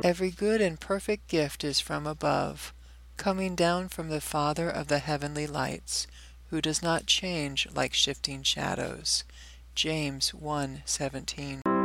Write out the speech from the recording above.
Every good and perfect gift is from above, coming down from the Father of the heavenly lights, who does not change like shifting shadows. James 1:17.